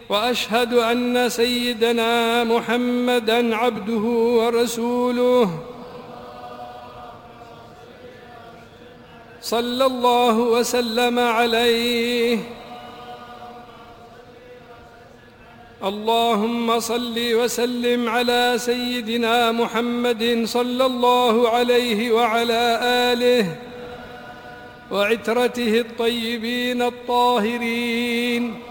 وأشهد أن سيدنا محمدًا عبده ورسوله صلى الله وسلم عليه. اللهم صل وسلم على سيدنا محمد صلى الله عليه وعلى آله وعترته الطيبين الطاهرين